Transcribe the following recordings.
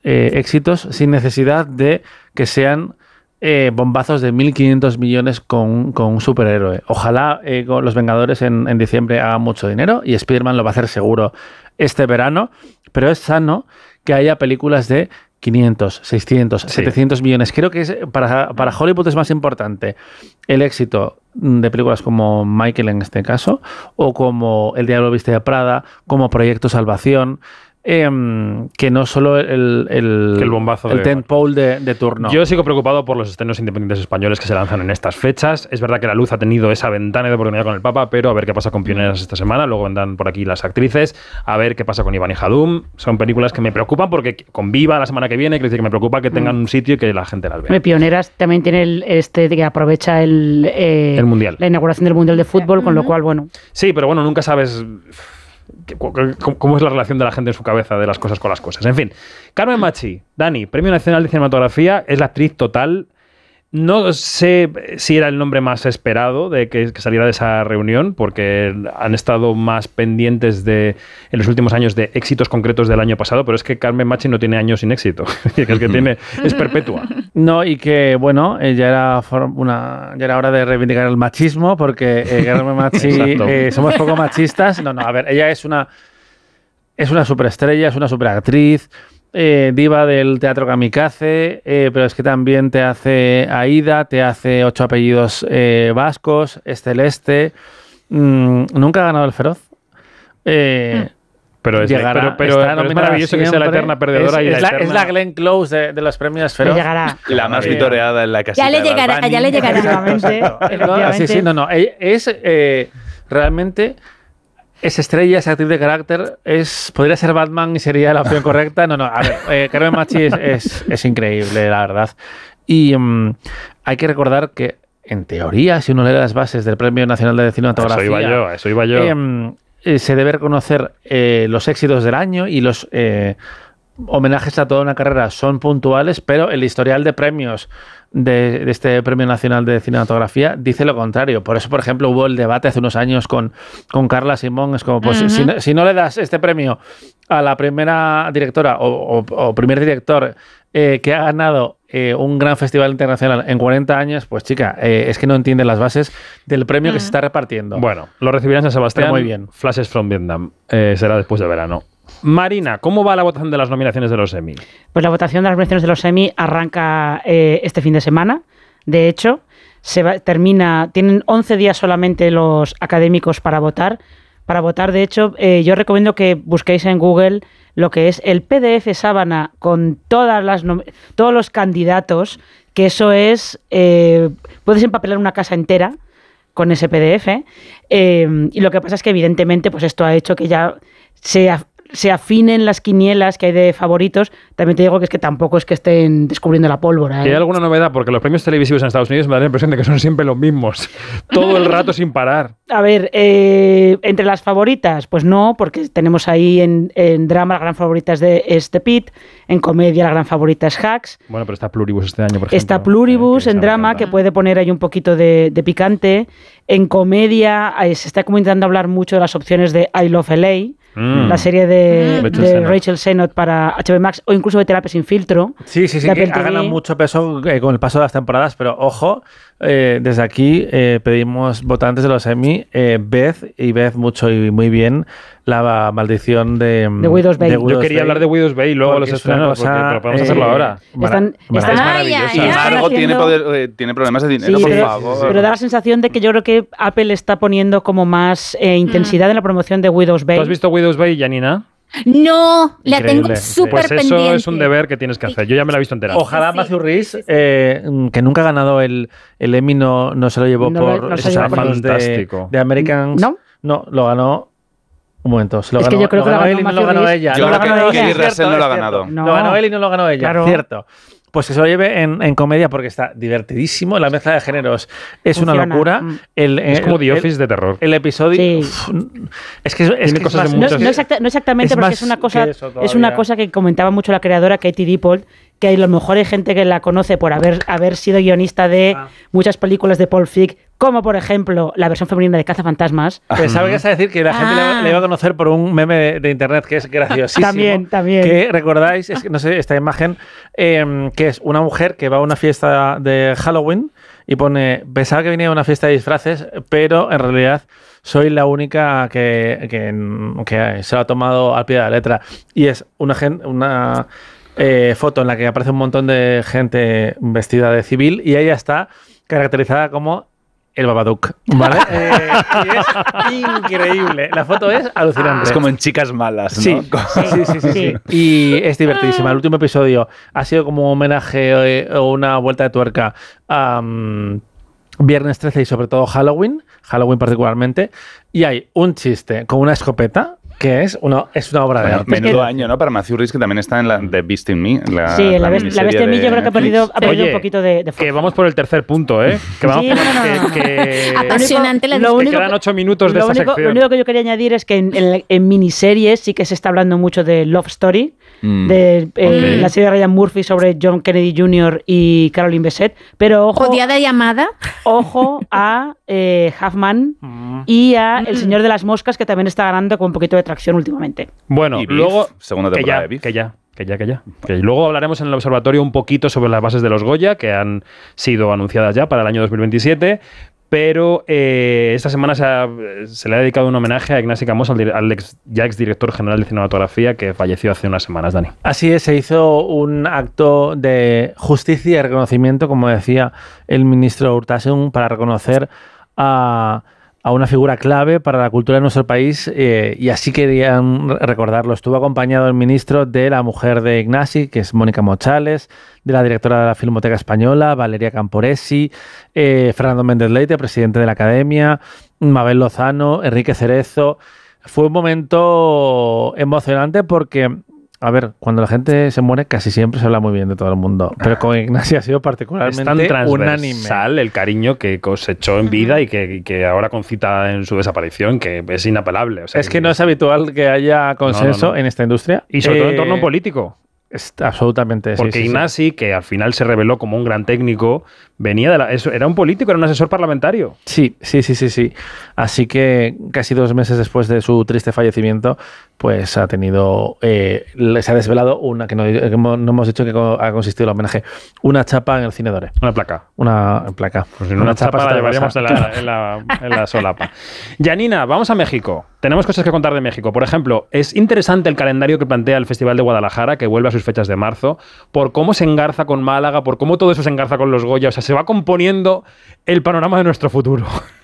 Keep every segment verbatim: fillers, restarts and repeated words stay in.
eh, éxitos sin necesidad de que sean eh, bombazos de mil quinientos millones con, con un superhéroe. Ojalá eh, con Los Vengadores en, en diciembre hagan mucho dinero y Spider-Man lo va a hacer seguro este verano, pero es sano que haya películas de quinientos, seiscientos, sí. setecientos millones. Creo que es, para, para Hollywood es más importante el éxito de películas como Michael en este caso, o como El Diablo Viste de Prada, como Proyecto Salvación, eh, que no solo el, el, que el bombazo el de... tentpole de, de turno. Yo sigo preocupado por los estrenos independientes españoles que se lanzan en estas fechas. Es verdad que La Luz ha tenido esa ventana de oportunidad con el Papa, pero a ver qué pasa con Pioneras esta semana. Luego vendrán por aquí las actrices, a ver qué pasa con Iván y Jadum. Son películas que me preocupan porque con Viva la semana que viene, quiere decir que me preocupa que tengan un sitio y que la gente las vea. Pioneras también tiene el, este que aprovecha el, eh, el Mundial. La inauguración del Mundial de Fútbol, con lo cual, bueno. Sí, pero bueno, nunca sabes cómo es la relación de la gente en su cabeza de las cosas con las cosas. En fin, Carmen Machi, Dani, Premio Nacional de Cinematografía, es la actriz total. No sé si era el nombre más esperado de que, que saliera de esa reunión, porque han estado más pendientes de, en los últimos años de éxitos concretos del año pasado, pero es que Carmen Machi no tiene años sin éxito. El que tiene es perpetua. No, y que, bueno, eh, ya, era una, ya era hora de reivindicar el machismo, porque eh, Carmen Machi eh, somos poco machistas. No, no, a ver, ella es una, es una superestrella, es una superactriz. Eh, diva del teatro kamikaze, eh, pero es que también te hace Aida, te hace ocho apellidos eh, vascos, es celeste. Mm, nunca ha ganado el Feroz. Eh, pero es, llegará, pero, pero, pero es maravilloso siempre. Que sea la eterna perdedora. Es, y la es, la, eterna... es la Glenn Close de, de los premios Feroz. Le llegará. La más vitoreada en la casita. Ya le llegará, ya le llegará. No, sí, sí, no, no. Es eh, realmente... Es estrella, es actriz de carácter, es podría ser Batman y sería la opción correcta. No, no, a ver, eh, Carmen Machi es, es, es increíble, la verdad. Y um, hay que recordar que, en teoría, si uno lee las bases del Premio Nacional de Cinematografía... Eso iba yo, eso iba yo. Eh, eh, se debe reconocer eh, los éxitos del año y los eh, homenajes a toda una carrera son puntuales, pero el historial de premios De, de este Premio Nacional de Cinematografía dice lo contrario. Por eso, por ejemplo, hubo el debate hace unos años con, con Carla Simón. Es como, pues, uh-huh. si, no, si no le das este premio a la primera directora o, o, o primer director eh, que ha ganado eh, un gran festival internacional en cuarenta años, pues chica, eh, es que no entiende las bases del premio uh-huh. que se está repartiendo. Bueno, lo recibirán en San Sebastián. Pero muy bien. Flashes from Vietnam. Eh, será después de verano. Marina, ¿cómo va la votación de las nominaciones de los Emmy? Pues la votación de las nominaciones de los Emmy arranca eh, este fin de semana. De hecho, se va, termina, tienen once días solamente los académicos para votar. Para votar, de hecho, eh, yo recomiendo que busquéis en Google lo que es el P D F sábana con todas las todos los candidatos, que eso es, eh, puedes empapelar una casa entera con ese P D F. Eh, y lo que pasa es que, evidentemente, pues esto ha hecho que ya sea... se afinen las quinielas que hay de favoritos. También te digo que es que tampoco es que estén descubriendo la pólvora, ¿eh? ¿Hay alguna novedad? Porque los premios televisivos en Estados Unidos me da la impresión de que son siempre los mismos. Todo el rato sin parar. A ver, eh, entre las favoritas, pues no, porque tenemos ahí en, en drama las gran favoritas de es The Pitt, en comedia la gran favorita es Hacks. Bueno, pero está Pluribus este año, por ejemplo. Está Pluribus eh, en drama, que puede poner ahí un poquito de, de picante. En comedia eh, se está como intentando hablar mucho de las opciones de I Love L A, Mm. la serie de, mm. de Rachel Sennott para H B O Max, o incluso de Terapia sin filtro. Sí, sí, sí, que ha ganado mucho peso eh, con el paso de las temporadas, pero ojo, eh, desde aquí eh, pedimos votantes de los Emmy, eh, Beth, y Beth mucho y muy bien, la maldición de, de Widow's Bay. De Widow's Yo quería Bay, hablar de Widow's Bay y luego los estrenos, cosa, porque, pero podemos eh, hacerlo ahora. Están, Mara, están, es maravilloso. Sin embargo, tiene, poder, eh, tiene problemas de dinero, sí, por pero, favor. Pero da la sensación de que yo creo que Apple está poniendo como más eh, intensidad mm. en la promoción de Widow's Bay. ¿Tú has visto Widow's Bay, Janina? No, la tengo súper pues pendiente. Eso es un deber que tienes que hacer. Yo ya me la he visto entera. Ojalá sí, Matthew Rhys, sí, sí. Eh, que nunca ha ganado el, el Emmy, no, no se lo llevó no, por no esos años de, de Americans. ¿No? No, lo ganó. Un momento, se lo es ganó, que yo creo lo que ganó lo él y no lo ganó ella. Yo no creo que Kelly Russell no lo ha ganado. No. Lo ganó él y no lo ganó ella, claro. Cierto. Pues que se lo lleve en, en comedia porque está divertidísimo. La mezcla de géneros es Funciona. una locura. El, el, es como The Office el, de terror. El episodio. Sí. Uf, es que es, es, que cosas es más, de muchos, no, no, exacta, no exactamente, es porque es una cosa. Es una cosa que comentaba mucho la creadora Katie Dippold, que a lo mejor hay gente que la conoce por haber, haber sido guionista de ah. muchas películas de Paul Feig, como por ejemplo la versión femenina de Cazafantasmas. Pensaba que ibas a decir que la gente Ah. le, le iba a conocer por un meme de, de internet que es graciosísimo. También, también. Que recordáis, es que, no sé, esta imagen, eh, que es una mujer que va a una fiesta de Halloween y pone, pensaba que venía a una fiesta de disfraces, pero en realidad soy la única que, que, que se lo ha tomado al pie de la letra. Y es una, gen- una eh, foto en la que aparece un montón de gente vestida de civil y ella está caracterizada como el Babadook, ¿vale? eh, y es increíble. La foto es alucinante. Es como en Chicas Malas, ¿no? Sí, sí, sí, sí, sí. Y es divertidísima. El último episodio ha sido como un homenaje eh, o una vuelta de tuerca a um, Viernes trece y sobre todo Halloween, Halloween particularmente, y hay un chiste con una escopeta que es una, es una obra de Bueno, arte. menudo año, ¿no? Para Matthew Rhys, que también está en la The Beast in Me. La, Sí, la, bes- la miniserie bestia en mí yo de creo que ha Netflix. perdido, ha perdido Oye, un poquito de, de fuerza. Que vamos por el tercer punto, ¿eh? Que vamos Sí, por- no, no, no. que- que- Apasionante la lo discusión. que único quedan ocho minutos de lo esta único, sección. Lo único que yo quería añadir es que en, en- en miniseries sí que se está hablando mucho de Love Story, Mm. de eh, Ok. la serie de Ryan Murphy sobre John Kennedy junior y Caroline Bessette, pero ojo, Odiada llamada. ojo a eh, Huffman Mm. y a El Mm. Señor de las Moscas, que también está ganando con un poquito de tracción últimamente. Bueno, Y Beef, luego... segunda que temporada ya, de Beef. que ya, que ya, que ya. Que luego hablaremos en el observatorio un poquito sobre las bases de los Goya, que han sido anunciadas ya para el año dos mil veintisiete, pero eh, esta semana se, ha- se le ha dedicado un homenaje a Ignasi Camós, al, dir- al ex, ya exdirector general de cinematografía, que falleció hace unas semanas, Dani. Así es, se hizo un acto de justicia y reconocimiento, como decía el ministro Urtasun, para reconocer a, a una figura clave para la cultura de nuestro país, eh, y así querían re- recordarlo. Estuvo acompañado el ministro de la mujer de Ignasi, que es Mónica Mochales, de la directora de la Filmoteca Española, Valeria Camporesi, eh, Fernando Méndez Leite, presidente de la Academia, Mabel Lozano, Enrique Cerezo. Fue un momento emocionante porque, a ver, cuando la gente se muere casi siempre se habla muy bien de todo el mundo, pero con Ignasi ha sido Es tan particularmente unánime. transversal el cariño que cosechó en vida y que, y que ahora concita en su desaparición, que es inapelable. O sea, Es que no es habitual que haya consenso No, no, no. en esta industria. Y sobre todo en Eh, torno político. es- absolutamente, sí, Porque sí, sí. Ignasi, que al final se reveló como un gran técnico, venía de la, eso, era un político, era un asesor parlamentario. Sí, sí, sí, sí, sí. Así que casi dos meses después de su triste fallecimiento, pues ha tenido, eh, le- se ha desvelado una, que no, que hemos- no hemos dicho que co- ha consistido el homenaje, una chapa en el Cine Dore. Una placa. Una placa. Pues en una, chapa, es la otra llevaríamos cosa. en la, en, la, en la solapa. Janina, vamos a México. Tenemos cosas que contar de México. Por ejemplo, es interesante el calendario que plantea el Festival de Guadalajara, que vuelve a sus fechas de marzo, por cómo se engarza con Málaga, por cómo todo eso se engarza con los Goya. O sea, se va componiendo el panorama de nuestro futuro.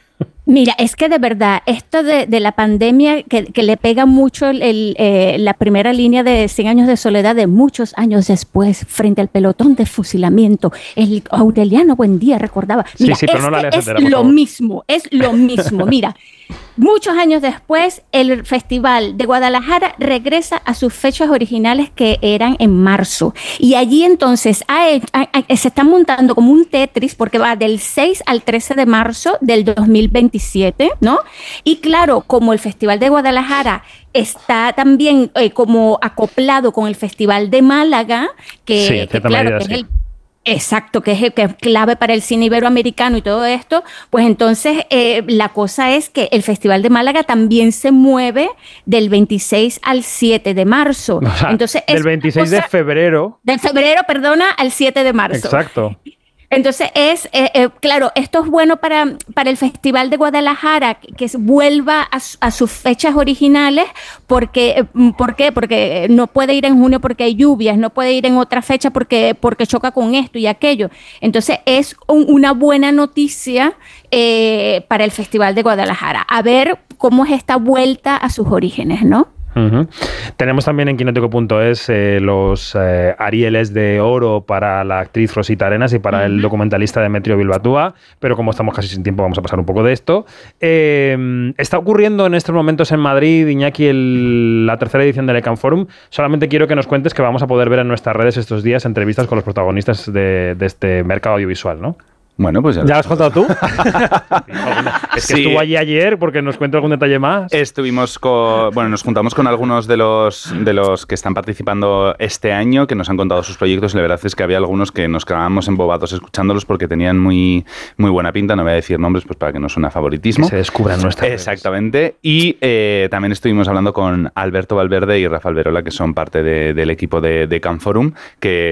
Mira, es que de verdad, esto de, de la pandemia que, que le pega mucho el, el, eh, la primera línea de cien años de soledad de muchos años después, frente al pelotón de fusilamiento, el Aureliano Buendía recordaba. Sí, Mira, sí, pero no la este leas es entera, por lo favor. mismo, es lo mismo. Mira, muchos años después, el Festival de Guadalajara regresa a sus fechas originales que eran en marzo. Y allí entonces ha hecho- ha- ha- se está montando como un Tetris porque va del seis al trece de marzo del dos mil veintisiete, ¿no? Y claro, como el Festival de Guadalajara está también eh, como acoplado con el Festival de Málaga, que, Sí, en que cierta claro, medida, que es sí. el Exacto, que es, el- que es clave para el cine iberoamericano y todo esto, pues entonces eh, la cosa es que el Festival de Málaga también se mueve del veintiséis al siete de marzo. O sea, entonces, es del una veintiséis de cosa- febrero. del febrero, perdona, al siete de marzo. Exacto. Entonces es, eh, eh, claro, esto es bueno para, para el Festival de Guadalajara, que, que vuelva a, su- a sus fechas originales, porque, eh, ¿por qué? Porque no puede ir en junio porque hay lluvias, no puede ir en otra fecha porque, porque choca con esto y aquello. Entonces es un- una buena noticia eh, para el Festival de Guadalajara. A ver cómo es esta vuelta a sus orígenes, ¿no? Ujú. Tenemos también en Quinótico punto es eh, los eh, Arieles de oro para la actriz Rosita Arenas y para el documentalista Demetrio Bilbatúa, pero como estamos casi sin tiempo vamos a pasar un poco de esto. Eh, está ocurriendo en estos momentos en Madrid, Iñaki, el- la tercera edición del Ecam Forum. Solamente quiero que nos cuentes que vamos a poder ver en nuestras redes estos días entrevistas con los protagonistas de, de este mercado audiovisual, ¿no? Bueno, pues ya, ¿Ya lo has contado tú? Es que Sí. estuvo allí ayer porque nos cuenta algún detalle más. Estuvimos con, bueno, nos juntamos con algunos de los de los que están participando este año, que nos han contado sus proyectos, y la verdad es que había algunos que nos quedábamos embobados escuchándolos porque tenían muy, muy buena pinta. No voy a decir nombres pues para que no suene a favoritismo. Que se descubran nuestras redes. Exactamente. Y eh, también estuvimos hablando con Alberto Valverde y Rafa Alberola, que son parte de, del equipo de, de Canforum, que